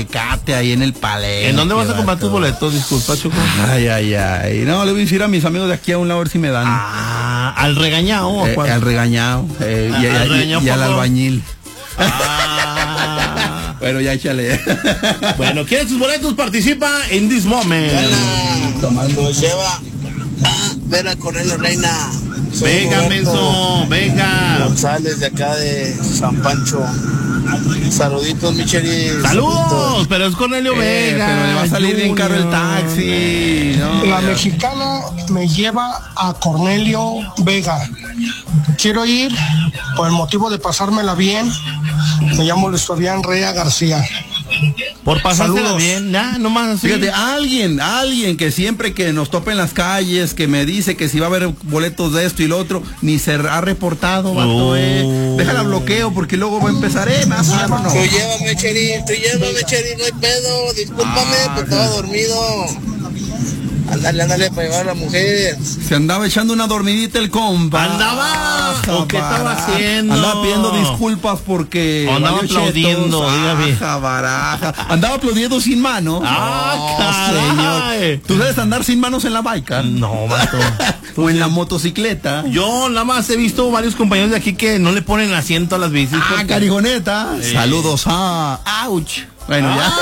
Tecate ahí en el Palenque. ¿En dónde vas a comprar tus boletos? Disculpa, Choco. Ay. No, le voy a decir a mis amigos de aquí a un lado a ver si me dan. Al regañado. Al regañado. Y al albañil. Bueno, ya échale. Bueno, ¿quieres tus boletos? Participa en This Moment. Tomando lleva ver a Cornelio Reina. Venga, menso, venga. González de acá de San Pancho. Saluditos, Micheli. Saludos, pero es Cornelio Vega. Pero le va a salir bien caro el taxi. No, La mexicana me lleva a Cornelio Vega. Quiero ir por el motivo de pasármela bien. Me llamo Luis Fabián Rea García. Por pasársela Saludos. bien, no más así. Fíjate, alguien que siempre que nos tope en las calles, que me dice que si va a haber boletos de esto y lo otro, ni se ha reportado, vato, Déjala bloqueo porque luego va a empezar, más vámonos. Tú llévame, Cheri, no hay pedo. Discúlpame, pero estaba dormido. Ándale para llevar a la mujer. Se andaba echando una dormidita el compa. ¿O qué estaba haciendo? Andaba pidiendo disculpas porque andaba aplaudiendo, dígame. Baraja. Andaba aplaudiendo sin mano. Señor. ¿Tú sabes andar sin manos en la bike? No, vato. O en la motocicleta. Yo nada más he visto varios compañeros de aquí que no le ponen asiento a las bicis. Carijoneta. Saludos ouch. Bueno, ya.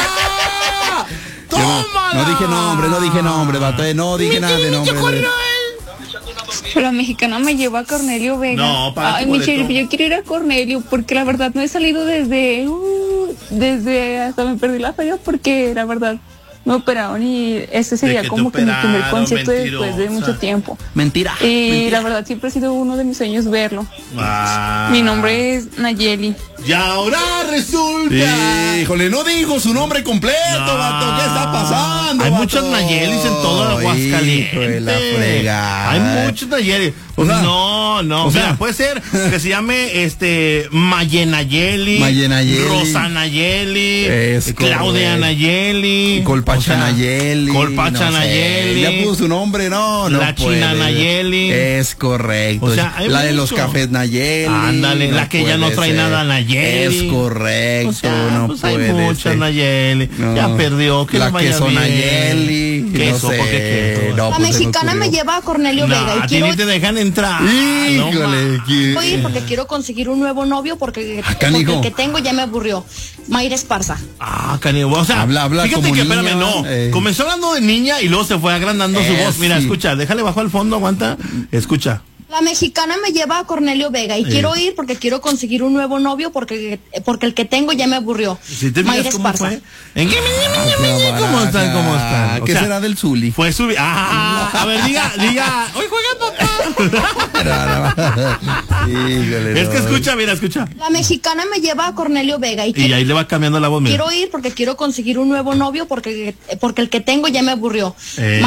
No dije nombre, vato, no dije nada de nombre. La mexicana me lleva a Cornelio Vega. No, para Ay, Michelle, yo quiero ir a Cornelio porque la verdad no he salido desde hasta me perdí la feria porque la verdad me operaron y ese sería como que mi primer concierto después de mucho tiempo. Mentira. Y la verdad siempre ha sido uno de mis sueños verlo. Mi nombre es Nayeli. Y ahora resulta. Híjole, no dijo su nombre completo, vato. ¿Qué está pasando? Hay vato? muchos Nayelis en todo Aguascalientes. La frega. Hay muchos Nayelis. O sea, no. O sea, puede ser que se llame Mayenayeli, Rosa Nayeli, Claudia Nayeli, Colpacha Nayeli. Nayeli. Ya puso su nombre, no. La China Nayeli. Es correcto. O sea, la de los cafés Nayeli. Ándale, la que ya no trae nada Nayeli. Es correcto, o sea, no pues puede hay muchas ser. Nayeli. No. Ya perdió. Que la vaya queso bien. Nayeli. Queso, no sé. porque queso. No, La pues mexicana me lleva a Cornelio Vega y a ti quiero ni te dejan entrar. Híjole. ir porque quiero conseguir un nuevo novio porque el que tengo ya me aburrió. Mayra Esparza. Canigo. O sea, habla fíjate como que, niña, espérame, Comenzó hablando de niña y luego se fue agrandando su voz. Mira, escucha, déjale bajo al fondo, aguanta. Escucha. La mexicana me lleva a Cornelio Vega y quiero ir porque quiero conseguir un nuevo novio porque el que tengo ya me aburrió. ¿Sí te Mayra cómo Esparza. fue? ¿Cómo están? ¿Qué será del Zuli? Fue Zuli. A ver, diga. Hoy juega papá. Híjole, es que escucha, mira, escucha. La mexicana me lleva a Cornelio Vega y ahí le va cambiando la voz. Quiero ir porque quiero conseguir un nuevo novio porque el que tengo ya me aburrió.